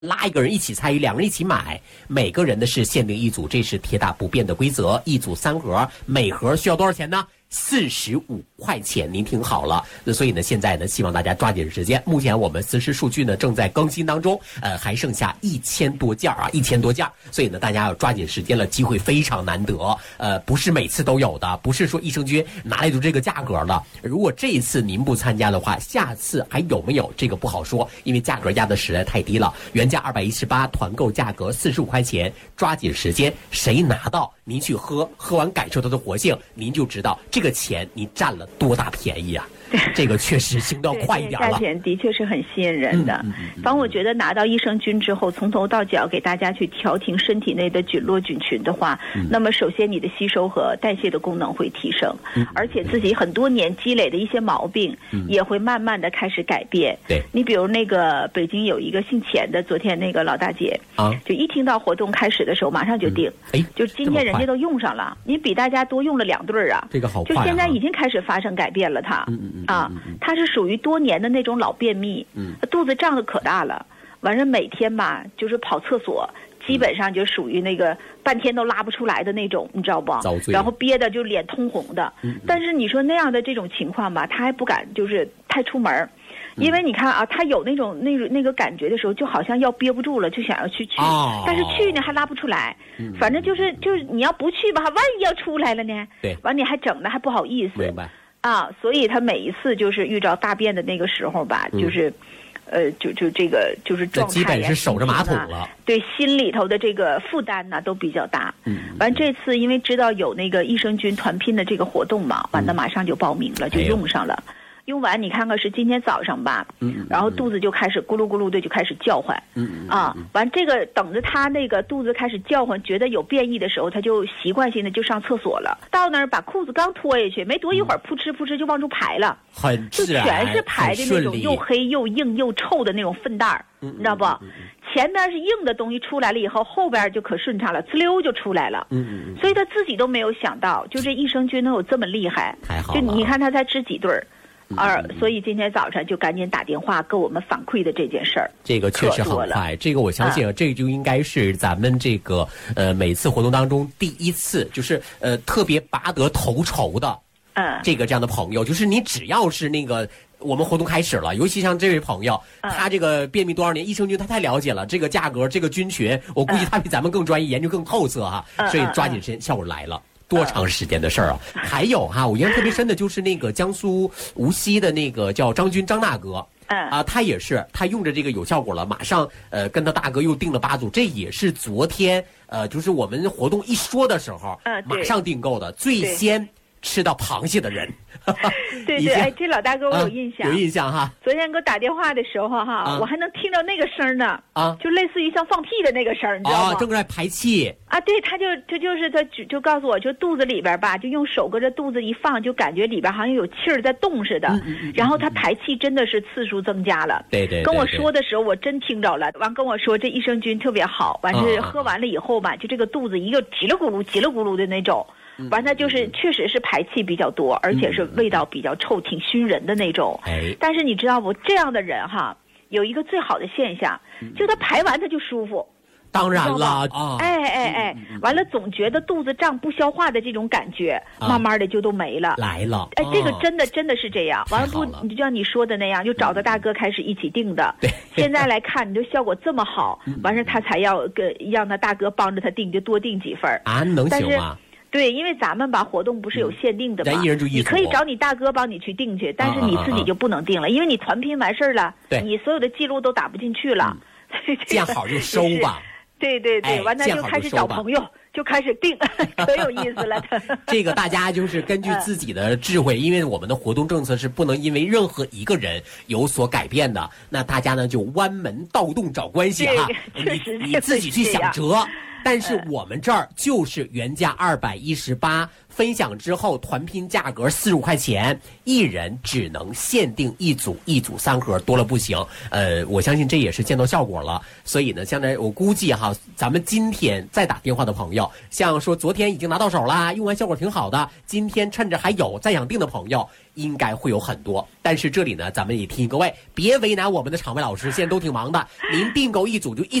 拉一个人一起参与，两个人一起买，每个人的是限定一组，这是铁打不变的规则。一组3盒，每盒需要多少钱呢？45块钱，您听好了。所以呢，现在呢，希望大家抓紧时间。目前我们实时数据呢正在更新当中，还剩下1000多件啊，1000多件。所以呢，大家要抓紧时间了，机会非常难得。不是每次都有的，不是说益生菌拿来就这个价格了。如果这一次您不参加的话，下次还有没有？这个不好说，因为价格压的实在太低了，原价218，团购价格45块钱。抓紧时间，谁拿到您去喝，喝完感受它的活性，您就知道这个钱你占了多大便宜啊！这个确实行动快一点了。 价钱的确是很吸引人的。反正我觉得拿到益生菌之后，从头到脚给大家去调停身体内的菌落菌群的话，那么首先你的吸收和代谢的功能会提升，而且自己很多年积累的一些毛病也会慢慢的开始改变。 对， 你比如那个北京有一个姓钱的，昨天那个老大姐啊，就一听到活动开始的时候马上就订，就今天人家都用上了，你比大家多用了2对啊， 这个好快啊， 就现在已经开始发生改变了他。他是属于多年的那种老便秘，肚子胀得可大了，完事每天吧就是跑厕所，基本上就属于那个半天都拉不出来的那种，你知道不？然后憋的就脸通红的。但是你说那样的这种情况吧，他还不敢就是太出门。因为你看啊，他有那个感觉的时候，就好像要憋不住了，就想要去，但是去呢还拉不出来。反正就是你要不去吧，万一要出来了呢？ 对， 完你还整的还不好意思。 明白。 所以他每一次就是遇着大便的那个时候吧，就是，就这个就是状态呀， 基本是守着马桶了。 对，心里头的这个负担呢都比较大。完这次因为知道有那个益生菌团拼的这个活动嘛，完了马上就报名了，就用上了。用完你看看是今天早上吧，然后肚子就开始咕噜咕噜的就开始叫唤，完这个等着他那个肚子开始叫唤，觉得有变异的时候，他就习惯性的就上厕所了。到那儿把裤子刚脱下去，没多一会儿，扑哧扑哧就往出排了， 很自然， 就全是排的那种又黑又硬又臭的那种粪蛋儿，你知道不？前边是硬的东西出来了以后，后边就可顺畅了，呲溜就出来了。所以他自己都没有想到，就这益生菌能有这么厉害。 太好了， 就你看他才吃几对儿。所以今天早上就赶紧打电话跟我们反馈的这件事儿， 这个确实很快。这个我相信，这就应该是咱们这个每次活动当中第一次，就是特别拔得头筹的，这样的朋友，就是你只要是那个。我们活动开始了，尤其像这位朋友，他这个便秘多少年，益生菌他太了解了，这个价格，这个菌群，我估计他比咱们更专业，研究更透彻哈，所以抓紧时间，效果来了。多长时间的事儿啊！还有哈，我印象特别深的就是那个江苏无锡的那个叫张大哥，他也是，他用着这个有效果了，马上跟他大哥又订了8组，这也是昨天就是我们活动一说的时候，马上订购的，最先吃到螃蟹的人。 对，这老大哥我有印象， 有印象哈。 昨天给我打电话的时候哈，我还能听到那个声呢，就类似于像放屁的那个声，你知道吗？ 正在排气。 对，他就告诉我，就肚子里边吧，就用手搁这肚子一放，就感觉里边好像有气儿在动似的。然后他排气真的是次数增加了。 对。 跟我说的时候我真听着了，完跟我说这益生菌特别好，完是喝完了以后吧，就这个肚子一个叽里咕噜的那种。完了就是确实是排气比较多，而且是味道比较臭，挺熏人的那种。但是你知道不，这样的人哈，有一个最好的现象，就他排完他就舒服。 当然了完了总觉得肚子胀不消化的这种感觉，慢慢的就都没了。 来了。 这个真的是这样。完了不，你就像你说的那样，就找到大哥开始一起订的。 对。 现在来看，你这效果这么好，完事他才要让他大哥帮着他订，就多订几份。 能行吗？ 对，因为咱们吧活动不是有限定的嘛， 一人就一组， 你可以找你大哥帮你去订去，但是你自己就不能订了，因为你团拼完事儿了，你所有的记录都打不进去了。 见好就收吧。 对，完了就开始找朋友，就开始订，可有意思了。 这个大家就是根据自己的智慧，因为我们的活动政策是不能因为任何一个人有所改变的，那大家呢就弯门盗洞找关系哈，你自己去想辙。 但是我们这儿就是原价218，分享之后团拼价格45块钱，一人只能限定一组3盒，多了不行。我相信这也是见到效果了。所以呢，现在我估计哈，咱们今天再打电话的朋友，像说昨天已经拿到手啦，用完效果挺好的，今天趁着还有再想订的朋友，应该会有很多。但是这里呢，咱们也提醒各位，别为难我们的场外老师，现在都挺忙的。您订购一组就